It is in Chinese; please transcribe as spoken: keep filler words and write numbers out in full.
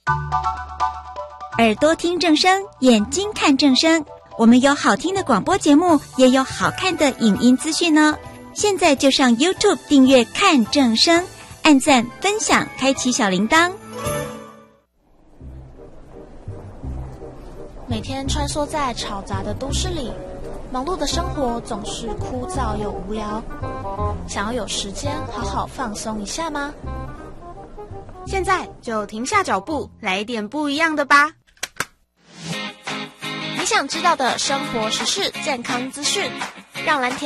耳朵听正声，眼睛看正声，我们有好听的广播节目，也有好看的影音资讯呢。现在就上 YouTube 订阅看正声，按赞分享，开启小铃铛。 每天穿梭在吵杂的都市里，忙碌的生活总是枯燥又无聊，想要有时间好好放松一下吗？ 现在就停下脚步，来一点不一样的吧。 你想知道的生活时事、健康资讯，让蓝田